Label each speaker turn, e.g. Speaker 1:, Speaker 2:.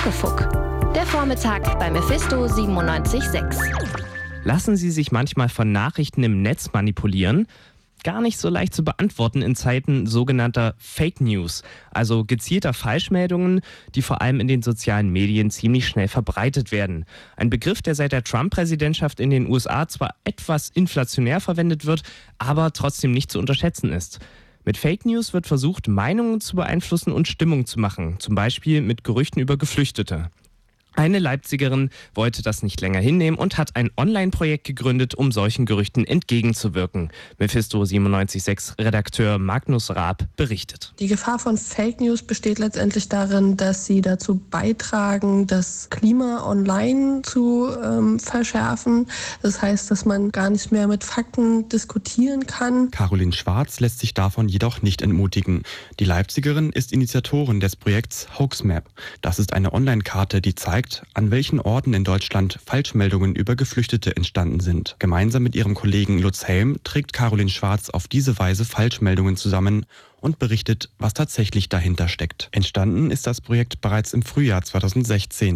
Speaker 1: Muckefuck. Der Vormittag bei Mephisto 97.6.
Speaker 2: Lassen Sie sich manchmal von Nachrichten im Netz manipulieren? Gar nicht so leicht zu beantworten in Zeiten sogenannter Fake News, also gezielter Falschmeldungen, die vor allem in den sozialen Medien ziemlich schnell verbreitet werden. Ein Begriff, der seit der Trump-Präsidentschaft in den USA zwar etwas inflationär verwendet wird, aber trotzdem nicht zu unterschätzen ist. Mit Fake News wird versucht, Meinungen zu beeinflussen und Stimmung zu machen, zum Beispiel mit Gerüchten über Geflüchtete. Eine Leipzigerin wollte das nicht länger hinnehmen und hat ein Online-Projekt gegründet, um solchen Gerüchten entgegenzuwirken. Mephisto 97.6 Redakteur Magnus Raab berichtet.
Speaker 3: Die Gefahr von Fake News besteht letztendlich darin, dass sie dazu beitragen, das Klima online zu verschärfen. Das heißt, dass man gar nicht mehr mit Fakten diskutieren kann.
Speaker 4: Caroline Schwarz lässt sich davon jedoch nicht entmutigen. Die Leipzigerin ist Initiatorin des Projekts Hoaxmap. Das ist eine Online-Karte, die zeigt, an welchen Orten in Deutschland Falschmeldungen über Geflüchtete entstanden sind. Gemeinsam mit ihrem Kollegen Lutz Helm trägt Caroline Schwarz auf diese Weise Falschmeldungen zusammen und berichtet, was tatsächlich dahinter steckt. Entstanden ist das Projekt bereits im Frühjahr 2016.